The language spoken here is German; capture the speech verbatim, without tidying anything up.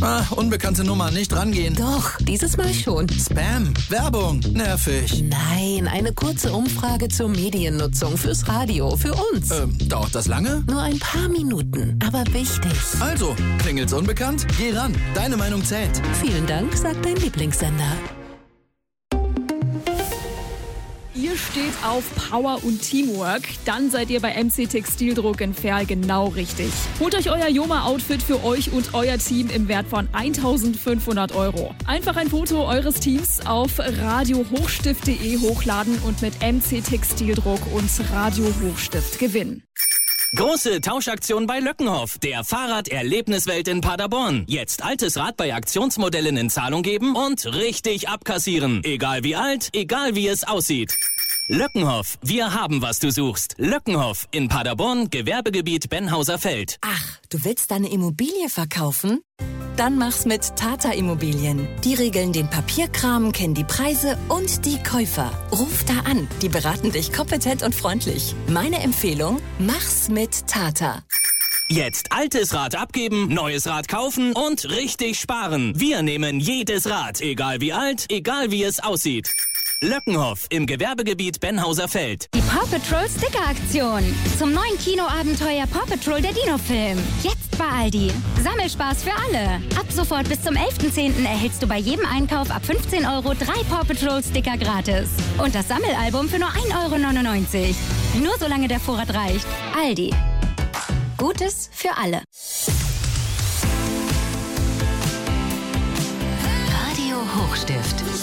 Ah, unbekannte Nummer, nicht rangehen. Doch, dieses Mal schon. Spam, Werbung, nervig. Nein, eine kurze Umfrage zur Mediennutzung fürs Radio, für uns. Ähm, dauert das lange? Nur ein paar Minuten, aber wichtig. Also, klingelt's unbekannt? Geh ran, deine Meinung zählt. Vielen Dank, sagt dein Lieblingssender. Ihr steht auf Power und Teamwork, dann seid ihr bei M C Textildruck in Verl genau richtig. Holt euch euer Joma-Outfit für euch und euer Team im Wert von eintausendfünfhundert Euro. Einfach ein Foto eures Teams auf radiohochstift punkt de hochladen und mit M C Textildruck und Radio Hochstift gewinnen. Große Tauschaktion bei Löckenhoff, der Fahrraderlebniswelt in Paderborn. Jetzt altes Rad bei Aktionsmodellen in Zahlung geben und richtig abkassieren. Egal wie alt, egal wie es aussieht. Löckenhoff, wir haben, was du suchst. Löckenhoff in Paderborn, Gewerbegebiet Benhauser Feld. Ach, du willst deine Immobilie verkaufen? Dann mach's mit Tata Immobilien. Die regeln den Papierkram, kennen die Preise und die Käufer. Ruf da an, die beraten dich kompetent und freundlich. Meine Empfehlung, mach's mit Tata. Jetzt altes Rad abgeben, neues Rad kaufen und richtig sparen. Wir nehmen jedes Rad, egal wie alt, egal wie es aussieht. Löckenhoff im Gewerbegebiet Benhauser Feld. Die Paw Patrol Sticker-Aktion. Zum neuen Kinoabenteuer Paw Patrol der Dino-Film. Jetzt bei Aldi. Sammelspaß für alle. Ab sofort bis zum elften zehnten erhältst du bei jedem Einkauf ab fünfzehn Euro drei Paw Patrol Sticker gratis. Und das Sammelalbum für nur ein Euro neunundneunzig. Nur solange der Vorrat reicht. Aldi. Gutes für alle. Radio Hochstift.